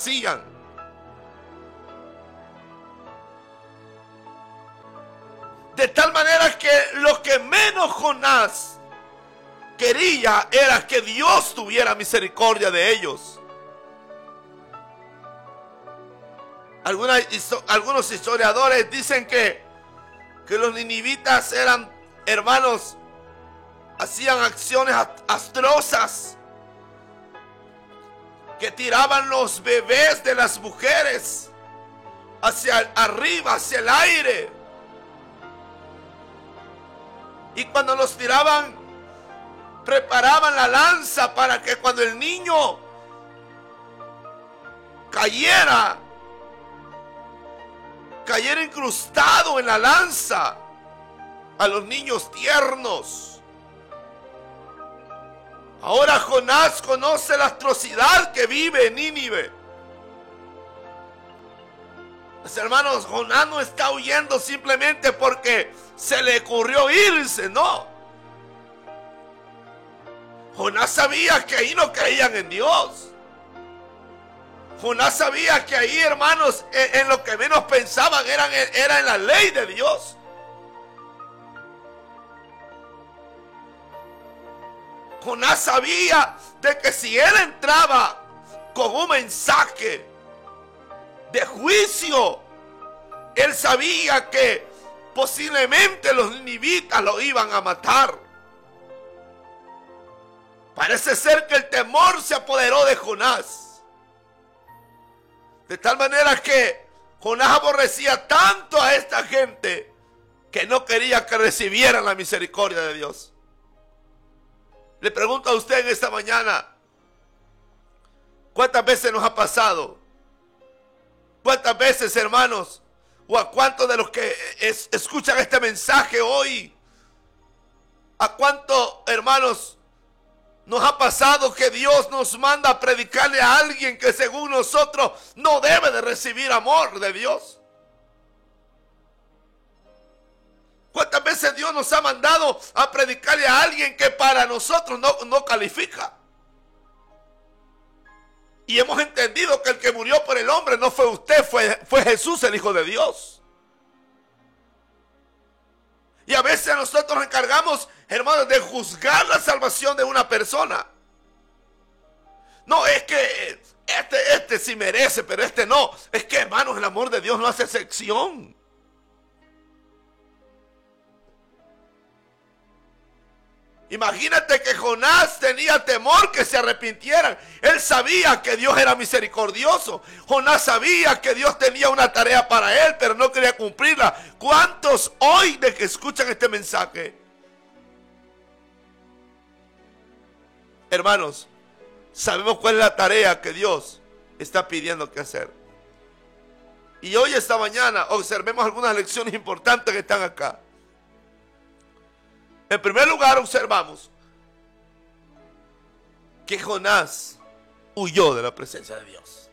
hacían. De tal manera que lo que menos Jonás quería era que Dios tuviera misericordia de ellos. Algunos historiadores dicen que los ninivitas eran, hermanos, hacían acciones atrozas, que tiraban los bebés de las mujeres hacia arriba, hacia el aire. Y cuando los tiraban, preparaban la lanza para que cuando el niño cayera incrustado en la lanza a los niños tiernos. Ahora Jonás conoce la atrocidad que vive en Nínive. Los hermanos, Jonás no está huyendo simplemente porque se le ocurrió irse, no. Jonás sabía que ahí no creían en Dios. Jonás sabía que ahí, hermanos, en lo que menos pensaban era en la ley de Dios. Jonás sabía de que si él entraba con un mensaje de juicio, él sabía que posiblemente los ninivitas lo iban a matar. Parece ser que el temor se apoderó de Jonás. De tal manera que Jonás aborrecía tanto a esta gente que no quería que recibieran la misericordia de Dios. Le pregunto a usted en esta mañana, ¿cuántas veces nos ha pasado? ¿Cuántas veces, hermanos? ¿O a cuántos de los que escuchan este mensaje hoy? ¿A cuántos, hermanos, nos ha pasado que Dios nos manda a predicarle a alguien que según nosotros no debe de recibir amor de Dios? ¿Cuántas veces Dios nos ha mandado a predicarle a alguien que para nosotros no califica? Y hemos entendido que el que murió por el hombre no fue usted, fue Jesús, el Hijo de Dios. Y a veces nosotros nos encargamos, hermanos, de juzgar la salvación de una persona. No, es que este sí merece, pero este no. Es que, hermanos, el amor de Dios no hace excepción. Imagínate que Jonás tenía temor que se arrepintieran. Él sabía que Dios era misericordioso. Jonás sabía que Dios tenía una tarea para él, pero no quería cumplirla. ¿Cuántos hoy de que escuchan este mensaje, hermanos, sabemos cuál es la tarea que Dios está pidiendo que hacer? Y hoy, esta mañana, observemos algunas lecciones importantes que están acá. En primer lugar, observamos que Jonás huyó de la presencia de Dios.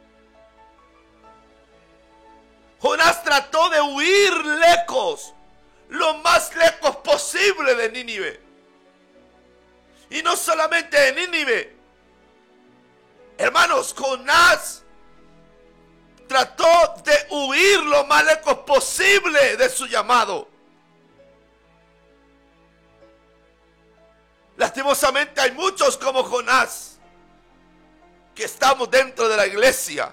Jonás trató de huir lejos, lo más lejos posible de Nínive. Y no solamente de Nínive. Hermanos, Jonás trató de huir lo más lejos posible de su llamado. Lastimosamente hay muchos como Jonás que estamos dentro de la iglesia,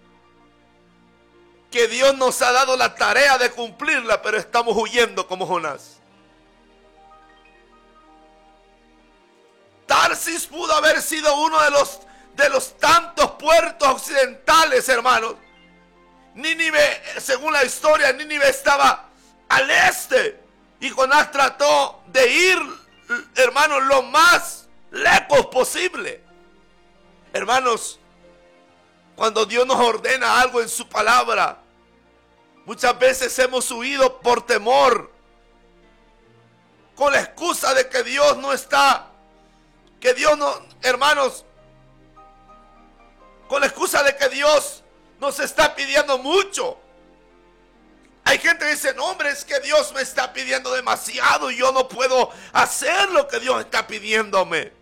que Dios nos ha dado la tarea de cumplirla, pero estamos huyendo como Jonás. Tarsis pudo haber sido uno de los tantos puertos occidentales, hermanos. Nínive, según la historia, Nínive estaba al este y Jonás trató de ir, hermanos, lo más lejos posible. Hermanos, cuando Dios nos ordena algo en su palabra, muchas veces hemos huido por temor, con la excusa de que Dios no está, que Dios no, hermanos, con la excusa de que Dios nos está pidiendo mucho. Hay gente que dice, no, hombre, es que Dios me está pidiendo demasiado y yo no puedo hacer lo que Dios está pidiéndome.